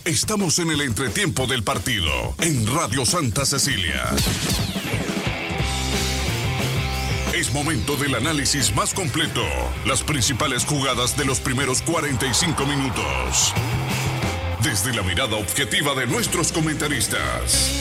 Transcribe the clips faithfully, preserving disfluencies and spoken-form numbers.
Estamos en el entretiempo del partido, en Radio Santa Cecilia. Es momento del análisis más completo. Las principales jugadas de los primeros cuarenta y cinco minutos. Desde la mirada objetiva de nuestros comentaristas.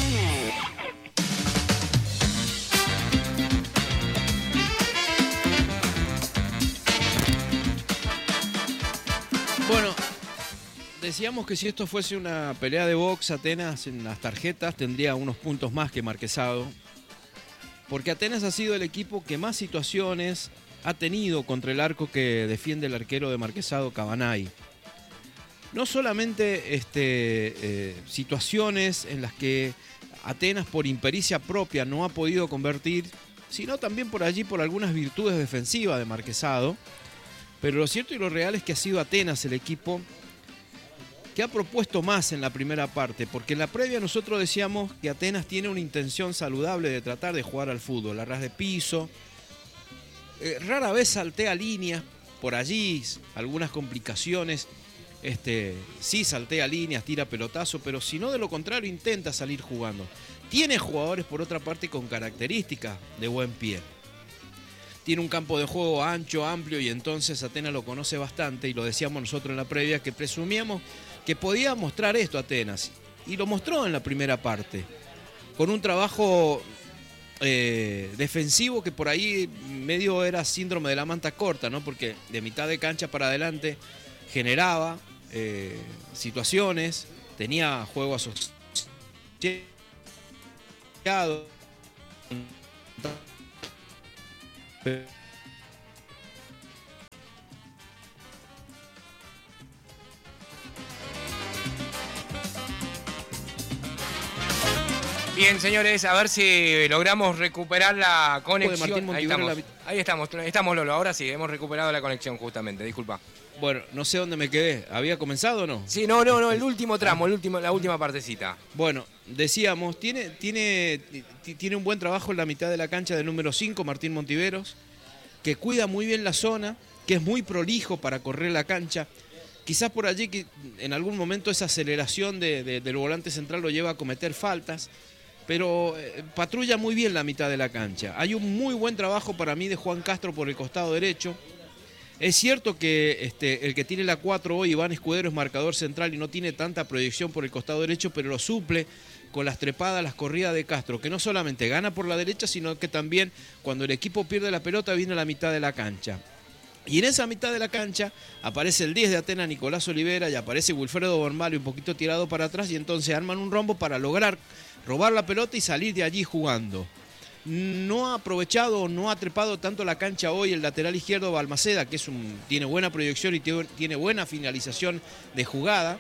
Bueno, decíamos que si esto fuese una pelea de box, Atenas en las tarjetas tendría unos puntos más que Marquesado. Porque Atenas ha sido el equipo que más situaciones ha tenido contra el arco que defiende el arquero de Marquesado, Cabanay. No solamente este, eh, situaciones en las que Atenas por impericia propia no ha podido convertir, sino también por allí por algunas virtudes defensivas de Marquesado. Pero lo cierto y lo real es que ha sido Atenas el equipo que ha propuesto más en la primera parte, porque en la previa nosotros decíamos que Atenas tiene una intención saludable de tratar de jugar al fútbol, a ras de piso, eh, rara vez saltea líneas, por allí algunas complicaciones, este, sí saltea líneas, tira pelotazo, pero si no de lo contrario intenta salir jugando. Tiene jugadores por otra parte con características de buen pie. Tiene un campo de juego ancho, amplio, y entonces Atenas lo conoce bastante, y lo decíamos nosotros en la previa, que presumíamos que podía mostrar esto Atenas, y lo mostró en la primera parte, con un trabajo eh, defensivo que por ahí medio era síndrome de la manta corta, ¿no? Porque de mitad de cancha para adelante generaba eh, situaciones, tenía juego asociado. Bien, señores, a ver si logramos recuperar la conexión. Ahí estamos, la... ahí estamos, estamos Lolo, ahora sí, hemos recuperado la conexión justamente, disculpa. Bueno, no sé dónde me quedé, ¿había comenzado o no? Sí, no, no, no, el último tramo, el último, la última partecita. Bueno, decíamos, tiene, tiene, tiene un buen trabajo en la mitad de la cancha del número cinco, Martín Montiveros, que cuida muy bien la zona, que es muy prolijo para correr la cancha. Quizás por allí que en algún momento esa aceleración de, de, del volante central lo lleva a cometer faltas, pero eh, patrulla muy bien la mitad de la cancha. Hay un muy buen trabajo para mí de Juan Castro por el costado derecho. Es cierto que este, el que tiene la cuatro hoy, Iván Escudero, es marcador central y no tiene tanta proyección por el costado derecho, pero lo suple con las trepadas, las corridas de Castro, que no solamente gana por la derecha, sino que también cuando el equipo pierde la pelota viene a la mitad de la cancha. Y en esa mitad de la cancha aparece el diez de Atenas, Nicolás Olivera, y aparece Wilfredo Bormali un poquito tirado para atrás, y entonces arman un rombo para lograr robar la pelota y salir de allí jugando. No ha aprovechado, no ha trepado tanto la cancha hoy el lateral izquierdo Balmaceda, que es un, tiene buena proyección y tiene buena finalización de jugada.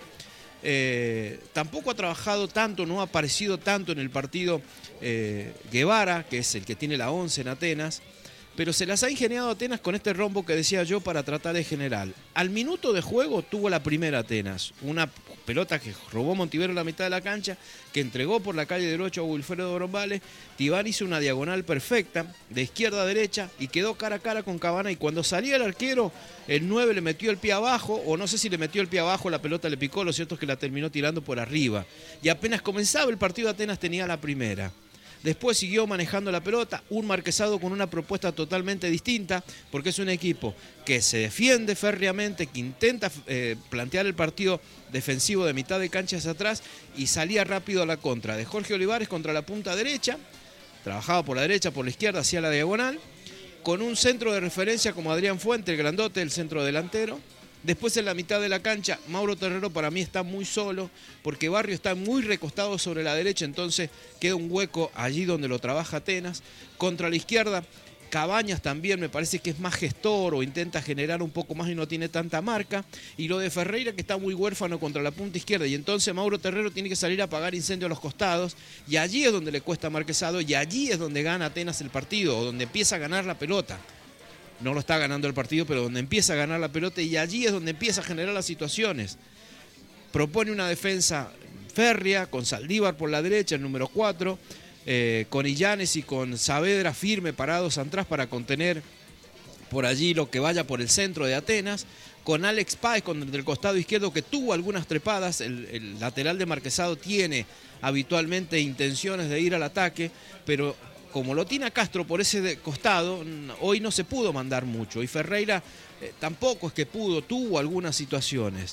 Eh, tampoco ha trabajado tanto, no ha aparecido tanto en el partido eh, Guevara, que es el que tiene la once en Atenas, pero se las ha ingeniado Atenas con este rombo que decía yo para tratar de generar. Al minuto de juego tuvo la primera Atenas, una pelota que robó Montivero en la mitad de la cancha, que entregó por la calle del ocho a Wilfredo Brombales. Tibán hizo una diagonal perfecta, de izquierda a derecha, y quedó cara a cara con Cabana, y cuando salía el arquero, el nueve le metió el pie abajo, o no sé si le metió el pie abajo, la pelota le picó, lo cierto es que la terminó tirando por arriba. Y apenas comenzaba el partido, Atenas tenía la primera. Después siguió manejando la pelota, un Marquesado con una propuesta totalmente distinta, porque es un equipo que se defiende férreamente, que intenta eh, plantear el partido defensivo de mitad de cancha hacia atrás y salía rápido a la contra. De Jorge Olivares contra la punta derecha, trabajaba por la derecha, por la izquierda, hacia la diagonal, con un centro de referencia como Adrián Fuente, el grandote, el centro delantero. Después en la mitad de la cancha, Mauro Terrero para mí está muy solo, porque Barrio está muy recostado sobre la derecha, entonces queda un hueco allí donde lo trabaja Atenas. Contra la izquierda, Cabañas también me parece que es más gestor o intenta generar un poco más y no tiene tanta marca. Y lo de Ferreira, que está muy huérfano contra la punta izquierda, y entonces Mauro Terrero tiene que salir a apagar incendio a los costados, y allí es donde le cuesta a Marquesado, y allí es donde gana Atenas el partido, o donde empieza a ganar la pelota. No lo está ganando el partido, pero donde empieza a ganar la pelota, y allí es donde empieza a generar las situaciones. Propone una defensa férrea, con Saldívar por la derecha, el número cuatro, eh, con Illanes y con Saavedra firme, parados atrás para contener por allí lo que vaya por el centro de Atenas, con Alex Páez con el del costado izquierdo que tuvo algunas trepadas. El, el lateral de Marquesado tiene habitualmente intenciones de ir al ataque, pero como lo tiene a Castro por ese costado, hoy no se pudo mandar mucho, y Ferreira eh, tampoco es que pudo, tuvo algunas situaciones.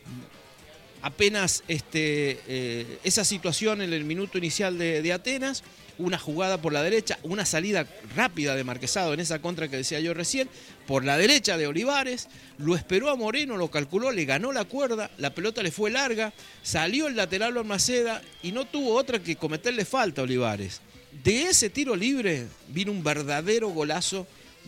Apenas este, eh, esa situación en el minuto inicial de, de Atenas, una jugada por la derecha, una salida rápida de Marquesado en esa contra que decía yo recién, por la derecha de Olivares, lo esperó a Moreno, lo calculó, le ganó la cuerda, la pelota le fue larga, salió el lateral Ormaceda y no tuvo otra que cometerle falta a Olivares. De ese tiro libre vino un verdadero golazo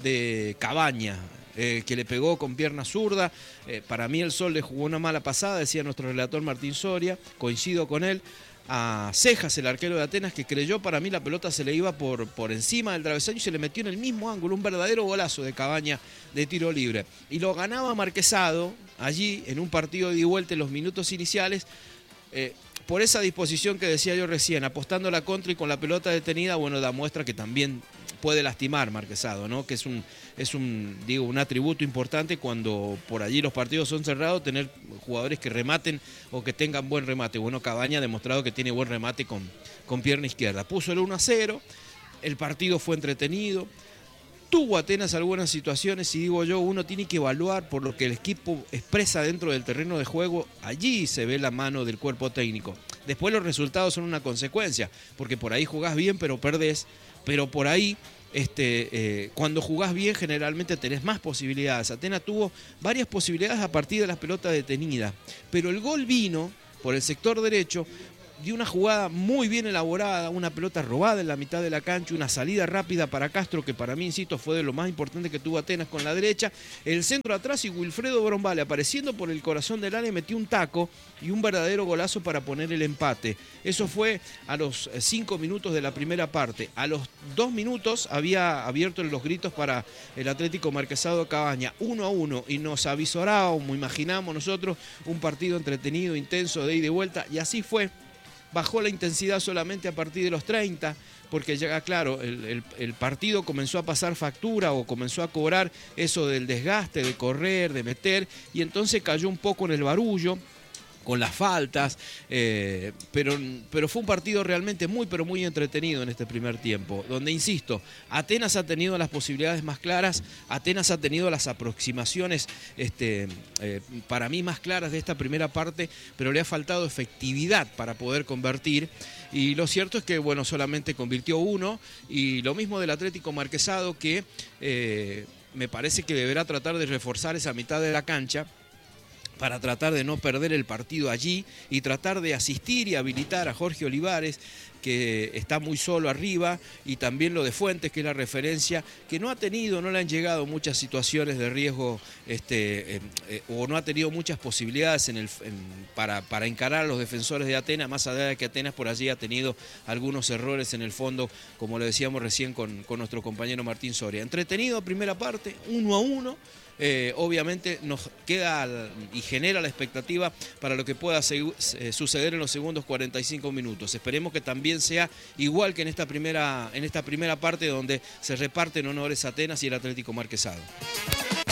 de Cabaña, Eh, que le pegó con pierna zurda. Eh, para mí el Sol le jugó una mala pasada, decía nuestro relator Martín Soria, coincido con él. A Cejas, el arquero de Atenas, que creyó, para mí la pelota se le iba por, por encima del travesaño y se le metió en el mismo ángulo, un verdadero golazo de Cabaña de tiro libre. Y lo ganaba Marquesado allí en un partido de ida y vuelta en los minutos iniciales, eh, por esa disposición que decía yo recién, apostando la contra y con la pelota detenida, bueno, da muestra que también puede lastimar Marquesado, ¿no? Que es un, es un, digo, un atributo importante cuando por allí los partidos son cerrados, tener jugadores que rematen o que tengan buen remate. Bueno, Cabaña ha demostrado que tiene buen remate con, con pierna izquierda. Puso el uno a cero, el partido fue entretenido, tuvo Atenas algunas situaciones y digo yo, uno tiene que evaluar por lo que el equipo expresa dentro del terreno de juego, allí se ve la mano del cuerpo técnico. Después los resultados son una consecuencia, porque por ahí jugás bien pero perdés, pero por ahí este, eh, cuando jugás bien generalmente tenés más posibilidades. Atenas tuvo varias posibilidades a partir de las pelotas detenidas, pero el gol vino por el sector derecho de una jugada muy bien elaborada, una pelota robada en la mitad de la cancha, una salida rápida para Castro, que para mí, insisto, fue de lo más importante que tuvo Atenas con la derecha, el centro atrás y Wilfredo Brombale apareciendo por el corazón del área metió un taco y un verdadero golazo para poner el empate. Eso fue a los cinco minutos de la primera parte. A los dos minutos había abierto los gritos para el Atlético Marquesado Cabaña, uno a uno, y nos avisoraba, como imaginamos nosotros, un partido entretenido, intenso, de ida y vuelta, y así fue. Bajó la intensidad solamente a partir de los treinta, porque ya, claro, el, el, el partido comenzó a pasar factura o comenzó a cobrar eso del desgaste, de correr, de meter, y entonces cayó un poco en el barullo, con las faltas, eh, pero, pero fue un partido realmente muy, pero muy entretenido en este primer tiempo, donde, insisto, Atenas ha tenido las posibilidades más claras, Atenas ha tenido las aproximaciones, este, eh, para mí, más claras de esta primera parte, pero le ha faltado efectividad para poder convertir, y lo cierto es que, bueno, solamente convirtió uno, y lo mismo del Atlético Marquesado, que eh, me parece que deberá tratar de reforzar esa mitad de la cancha, para tratar de no perder el partido allí y tratar de asistir y habilitar a Jorge Olivares, que está muy solo arriba, y también lo de Fuentes, que es la referencia, que no ha tenido, no le han llegado muchas situaciones de riesgo, este, eh, eh, o no ha tenido muchas posibilidades en el, en, para, para encarar a los defensores de Atenas, más allá de que Atenas por allí ha tenido algunos errores en el fondo, como lo decíamos recién con, con nuestro compañero Martín Soria. Entretenido primera parte, uno a uno. Eh, obviamente nos queda y genera la expectativa para lo que pueda suceder en los segundos cuarenta y cinco minutos. Esperemos que también sea igual que en esta primera, en esta primera parte, donde se reparten honores a Atenas y el Atlético Marquesado.